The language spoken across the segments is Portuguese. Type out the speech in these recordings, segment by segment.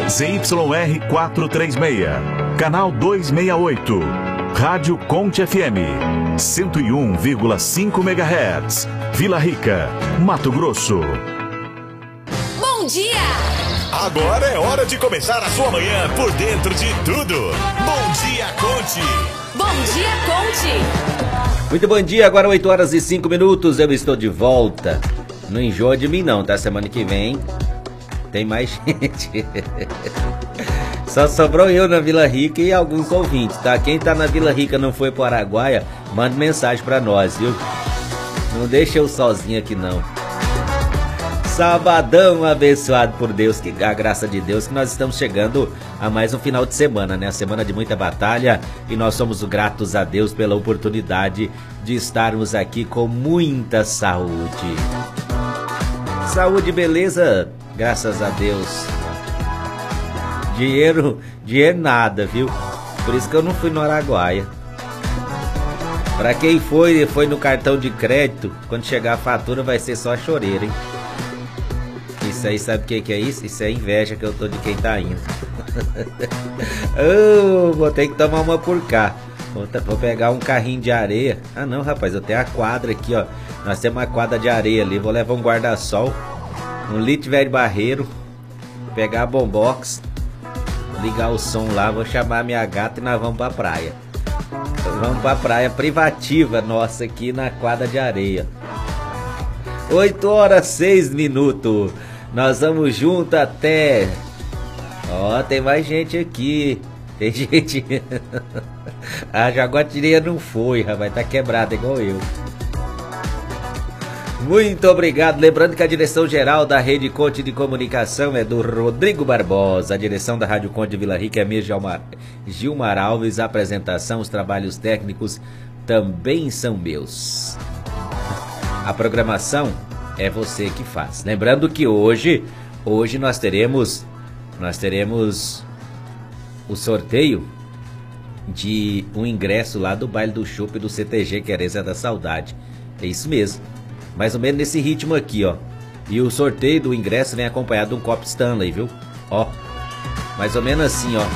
ZYR 436, canal 268, Rádio Conte FM, 101,5 MHz, Vila Rica, Mato Grosso. Bom dia! Agora é hora de começar a sua manhã por dentro de tudo. Bom dia, Conte! Bom dia, Conte! Muito bom dia, agora 8 horas e 5 minutos, eu estou de volta. Não enjoa de mim não, tá? Semana que vem tem mais gente. Só sobrou eu na Vila Rica e alguns ouvintes, tá? Quem tá na Vila Rica não foi pro Araguaia, manda mensagem pra nós, viu? Não deixa eu sozinho aqui não. Sabadão abençoado por Deus, que a graça de Deus, que nós estamos chegando a mais um final de semana, né? A semana de muita batalha, e nós somos gratos a Deus pela oportunidade de estarmos aqui com muita saúde. Saúde, beleza? Graças a Deus. Dinheiro nada, viu? Por isso que eu não fui no Araguaia. Pra quem foi no cartão de crédito, quando chegar a fatura vai ser só choreira, hein? Isso aí, sabe o que é isso? Isso é inveja que eu tô de quem tá indo. Oh, vou ter que tomar uma por cá. Vou pegar um carrinho de areia. Ah não, rapaz, eu tenho a quadra aqui, ó. Nós temos uma quadra de areia ali. Vou levar um guarda-sol, um litro velho barreiro, pegar a bombox, ligar o som lá, vou chamar minha gata e nós vamos pra praia. Vamos pra praia privativa nossa aqui na quadra de areia. 8 horas 6 minutos. Nós vamos junto até... Ó, tem mais gente aqui. Tem gente... A Jaguatireia não foi, rapaz. Tá quebrada igual eu. Muito obrigado. Lembrando que a direção geral da Rede Conte de Comunicação é do Rodrigo Barbosa. A direção da Rádio Conte de Vila Rica é minha, Gilmar Alves. A apresentação, os trabalhos técnicos também são meus. A programação é você que faz. Lembrando que hoje nós teremos o sorteio de um ingresso lá do baile do Chopp do CTG Querência da Saudade. É isso mesmo. Mais ou menos nesse ritmo aqui, ó. E o sorteio do ingresso vem acompanhado de um copo Stanley, viu? Ó. Mais ou menos assim, ó.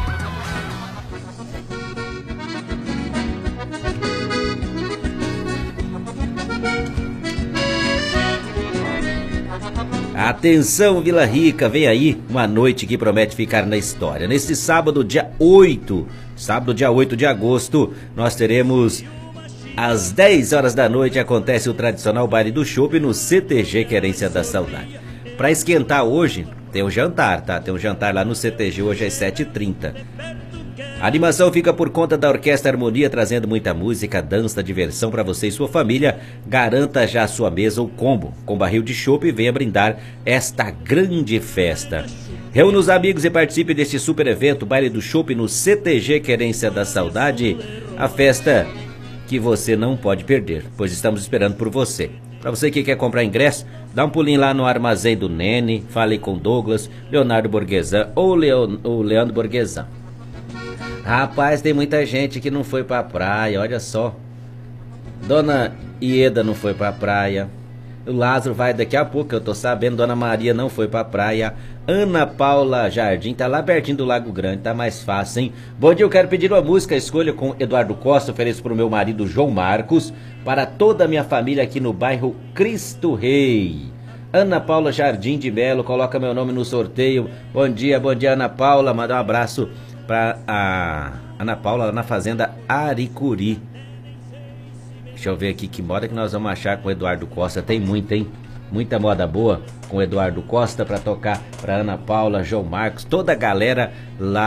Atenção, Vila Rica, vem aí uma noite que promete ficar na história. Nesse sábado, dia 8 de agosto, nós teremos, às 10 horas da noite, acontece o tradicional baile do Chopp no CTG Querência da Saudade. Para esquentar hoje, tem um jantar, tá? Tem um jantar lá no CTG hoje às 7h30. A animação fica por conta da Orquestra Harmonia, trazendo muita música, dança, diversão para você e sua família. Garanta já a sua mesa ou combo com barril de chopp e venha brindar esta grande festa. Reúna os amigos e participe deste super evento, Baile do Chopp no CTG Querência da Saudade. A festa que você não pode perder, pois estamos esperando por você. Para você que quer comprar ingresso, dá um pulinho lá no Armazém do Nene, fale com Douglas, Leonardo Borguesan ou Leandro Borguesan. Rapaz, tem muita gente que não foi pra praia, olha só. Dona Ieda não foi pra praia. O Lázaro vai daqui a pouco, eu tô sabendo. Dona Maria não foi pra praia. Ana Paula Jardim tá lá pertinho do Lago Grande, tá mais fácil, hein? Bom dia, eu quero pedir uma música, escolha com Eduardo Costa, ofereço pro meu marido João Marcos, para toda a minha família aqui no bairro Cristo Rei. Ana Paula Jardim de Melo, coloca meu nome no sorteio. Bom dia, Ana Paula, manda um abraço pra a Ana Paula lá na fazenda Aricuri. Deixa eu ver aqui que moda que nós vamos achar com o Eduardo Costa. Tem muita, hein? Muita moda boa com o Eduardo Costa pra tocar pra Ana Paula, João Marcos, toda a galera lá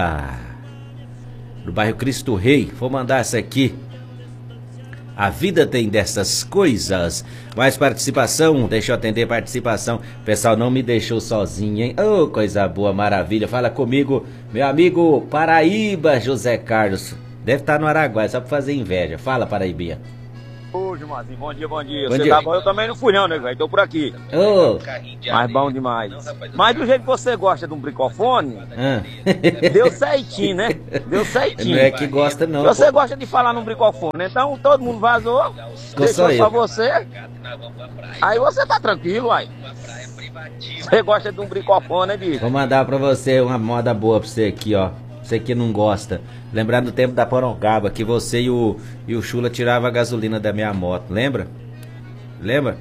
do bairro Cristo Rei. Vou mandar essa aqui. A vida tem dessas coisas. Mais participação, deixa eu atender participação. O pessoal não me deixou sozinho, hein? Oh, coisa boa, maravilha. Fala comigo, meu amigo Paraíba, José Carlos. Deve estar no Araguaia, só pra fazer inveja. Fala, Paraibinha. Ô, Gilmarzinho, bom dia. Você tá bom? Eu também não fui não, né, velho? Tô por aqui. Oh. Mas bom demais. Mas do jeito que você gosta de um bricofone, deu certinho, né? Deu certinho. Não é que gosta não. Você gosta de falar num bricofone, então todo mundo vazou, deixou só você. Aí você tá tranquilo, uai. Você gosta de um bricofone, né, bicho? Vou mandar pra você uma moda boa pra você aqui, ó. Você que não gosta. Lembrar do tempo da Porongaba, que você e o Chula tiravam a gasolina da minha moto, lembra? Lembra?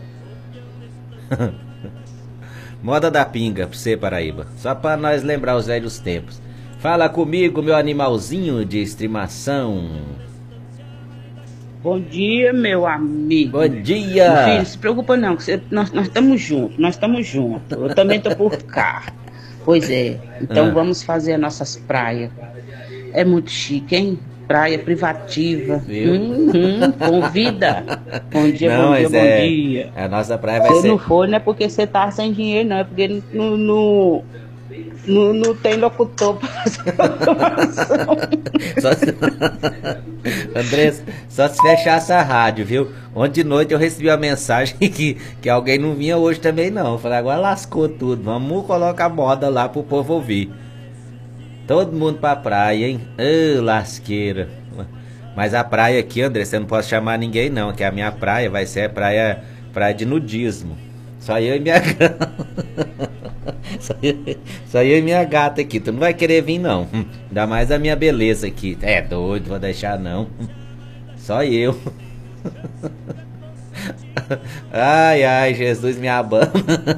Moda da pinga pra você, Paraíba. Só pra nós lembrar os velhos tempos. Fala comigo, meu animalzinho de estimação. Bom dia, meu amigo. Bom dia. Meu filho, se preocupa não, que nós estamos juntos, Eu também tô por cá. Pois é, então vamos fazer as nossas praias. É muito chique, hein? Praia privativa. Convida. Bom dia, não, bom dia. A nossa praia vai ser... Se não for, não é porque você tá sem dinheiro, não. É porque não tem locutor pra fazer programação. Andressa, só se fechasse a rádio, viu? Ontem de noite eu recebi uma mensagem que alguém não vinha hoje também, não. Eu falei, agora lascou tudo. Vamos colocar moda lá pro povo ouvir. Todo mundo pra praia, hein? Lasqueira. Mas a praia aqui, André, você não pode chamar ninguém, não. Que a minha praia vai ser praia de nudismo. Só eu e minha gata. Só eu e minha gata aqui. Tu não vai querer vir, não. Ainda mais a minha beleza aqui. É doido, vou deixar não. Só eu. Ai, Jesus me abana.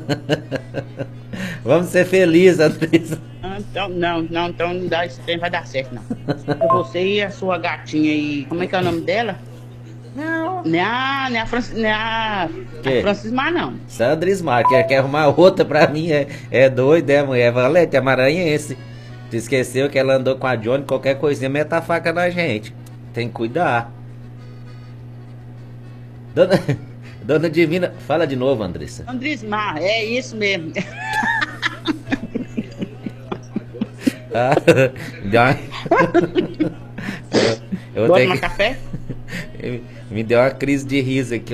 Vamos ser felizes, Andressa. Então não dá, esse tempo vai dar certo, não. Você e a sua gatinha aí, como é que é o nome dela? Não é a Francismar, não. Sandra Ismar, quer arrumar outra pra mim, é doido, é mulher. Valete, é maranhense. Tu esqueceu que ela andou com a Johnny, qualquer coisinha mete a faca na gente. Tem que cuidar. Dona Divina, fala de novo, Andressa. Andrismar, é isso mesmo. Eu vou ter tomar café? Me deu uma crise de riso aqui.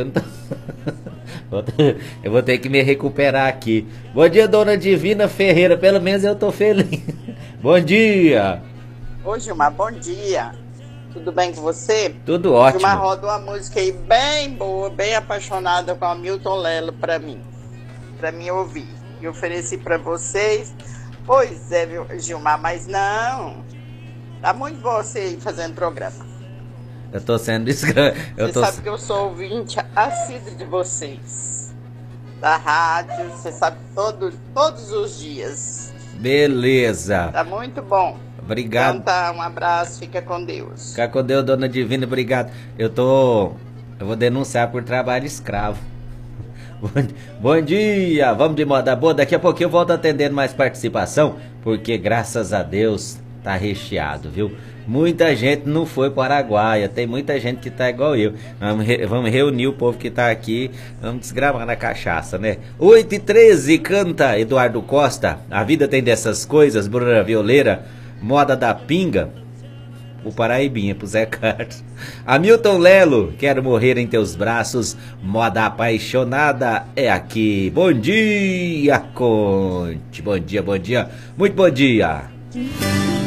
Eu vou ter que me recuperar aqui. Bom dia, Dona Divina Ferreira. Pelo menos eu tô feliz. Bom dia. Ô, Gilmar, bom dia. Tudo bem com você? Tudo ótimo. Gilmar rodou uma música aí bem boa, bem apaixonada com a Milton Lelo pra mim ouvir. E ofereci pra vocês. Pois é, Gilmar, mas não. Tá muito bom você aí fazendo programa. Eu tô sendo Você sabe que eu sou ouvinte assíduo de vocês. Da rádio, você sabe todos os dias. Beleza. Tá muito bom. Obrigado. Então tá, um abraço, fica com Deus. Fica com Deus, Dona Divina, obrigado. Eu vou denunciar por trabalho escravo. Bom dia, vamos de moda boa. Daqui a pouquinho eu volto atendendo mais participação, porque graças a Deus tá recheado, viu? Muita gente não foi para Araguaia, tem muita gente que tá igual eu. Vamos reunir o povo que tá aqui, vamos desgramar na cachaça, né? 8h13, canta Eduardo Costa. A vida tem dessas coisas, Bruna Violeira, moda da pinga. O Paraibinha pro Zé Carlos. Hamilton Lelo, quero morrer em teus braços. Moda apaixonada é aqui. Bom dia, Conte. Bom dia, muito bom dia.